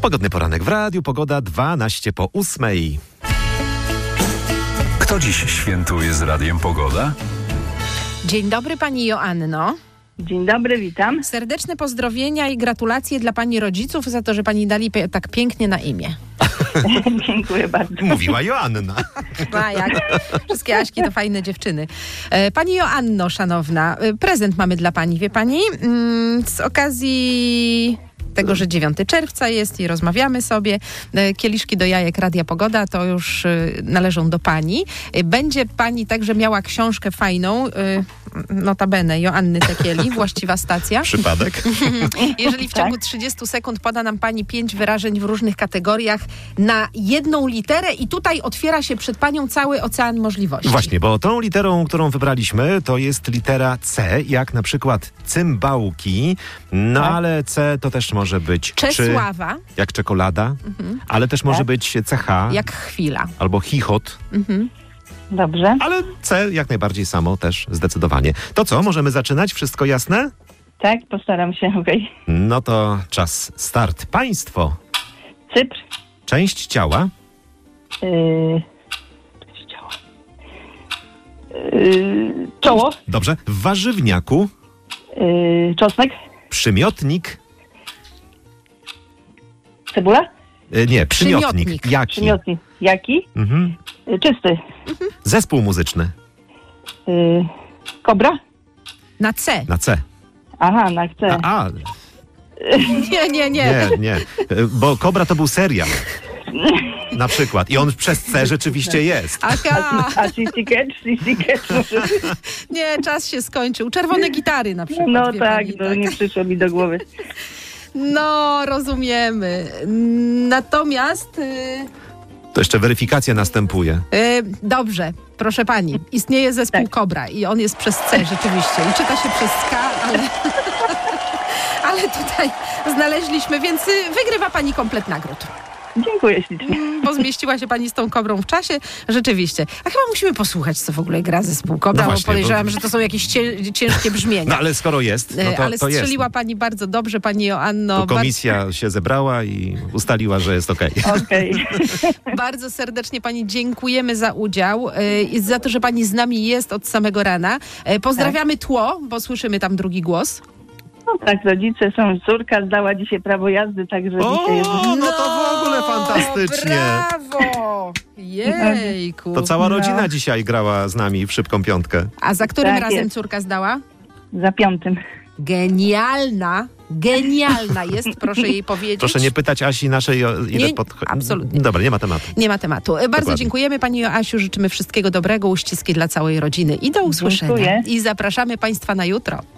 Pogodny poranek w radiu, pogoda 12:08. Kto dziś świętuje z Radiem Pogoda? Dzień dobry pani Joanno. Dzień dobry, witam. Serdeczne pozdrowienia i gratulacje dla pani rodziców za to, że pani dali tak pięknie na imię. Dziękuję bardzo. Mówiła Joanna. A jak? Wszystkie Aśki to fajne dziewczyny. Pani Joanno, szanowna, prezent mamy dla pani, wie pani? Z okazji tego, że 9 czerwca jest i rozmawiamy sobie. Kieliszki do jajek Radia Pogoda to już należą do pani. Będzie pani także miała książkę fajną, notabene Joanny Tekieli, Właściwa stacja. Przypadek. Jeżeli w ciągu 30 sekund poda nam pani 5 wyrażeń w różnych kategoriach na jedną literę i tutaj otwiera się przed panią cały ocean możliwości. Właśnie, bo tą literą, którą wybraliśmy, to jest litera C, jak na przykład cymbałki, ale C to też może być Czesława. Jak czekolada, ale też może być CH. Jak chwila. Albo chichot. Dobrze. Ale C jak najbardziej samo też, zdecydowanie. To co, możemy zaczynać? Wszystko jasne? Tak, postaram się, okej. No to czas start. Państwo. Cypr. Część ciała. Czoło. Dobrze. W warzywniaku. Czosnek. Przymiotnik. Cebula. Nie, przymiotnik. Przymiotnik. Jaki? Przymiotnik. Jaki? Czysty. Zespół muzyczny. Kobra. Na C. Na C. Aha, na C. Nie. Bo Kobra to był serial. Na przykład. I on przez C rzeczywiście jest. Aha. A Sissy Catch może być. Nie, czas się skończył. Czerwone gitary na przykład. No wie tak, pani, to nie przyszło mi do głowy. No, rozumiemy. Natomiast... To jeszcze weryfikacja następuje. Dobrze, proszę pani. Istnieje zespół Kobra i on jest przez C rzeczywiście. I czyta się przez K, ale tutaj znaleźliśmy, więc wygrywa pani komplet nagród. Dziękuję ślicznie. Bo zmieściła się pani z tą Kobrą w czasie. Rzeczywiście. A chyba musimy posłuchać, co w ogóle gra zespół Kobra, No bo właśnie, podejrzewam, że to są jakieś ciężkie brzmienia. No ale skoro jest, no to, ale to jest. strzeliła pani bardzo dobrze, pani Joanno. Tu komisja się zebrała i ustaliła, że jest okej. Okej. Bardzo serdecznie pani dziękujemy za udział i za to, że pani z nami jest od samego rana. Pozdrawiamy tło, bo słyszymy tam drugi głos. No tak, rodzice są, córka zdała dzisiaj prawo jazdy, także dzisiaj jest... No to w ogóle fantastycznie. Brawo! Jejku. To cała rodzina dzisiaj grała z nami w szybką piątkę. A za którym Tak razem jest. córka zdała? Za 5. Genialna jest, proszę jej powiedzieć. Proszę nie pytać Asi naszej, ile Nie, absolutnie. Dobra, nie ma tematu. Nie ma tematu. Bardzo Dokładnie. dziękujemy pani Joasiu, życzymy wszystkiego dobrego, uściski dla całej rodziny i do usłyszenia. Dziękuję. I zapraszamy państwa na jutro.